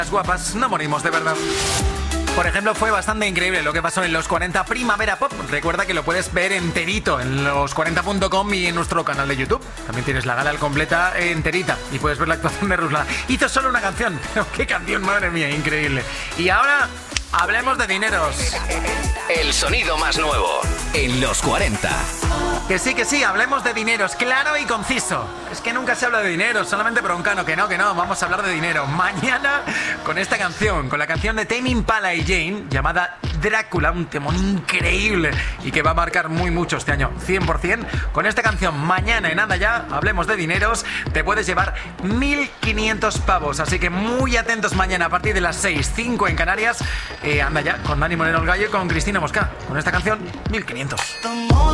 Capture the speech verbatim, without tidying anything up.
Las guapas no morimos de verdad. Por ejemplo, fue bastante increíble lo que pasó en los cuarenta Primavera Pop. Recuerda que lo puedes ver enterito en los cuarenta punto com y en nuestro canal de YouTube. También tienes la gala al completa enterita y puedes ver la actuación de Ruslan. Hizo solo una canción, pero qué canción, madre mía, increíble. Y ahora hablemos de dineros. El sonido más nuevo en los cuarenta. Que sí, que sí, hablemos de dineros, claro y conciso. Es que nunca se habla de dinero, solamente broncano, que no, que no, vamos a hablar de dinero. Mañana con esta canción, con la canción de Tame Impala y Jane, llamada Drácula, un temón increíble y que va a marcar muy mucho este año, cien por ciento. Con esta canción, mañana en Anda Ya, hablemos de dineros, te puedes llevar mil quinientos pavos. Así que muy atentos mañana a partir de las seis, cinco en Canarias. Eh, Anda Ya, con Dani Moreno el Gallo y con Cristina Mosca. Con esta canción, mil quinientos.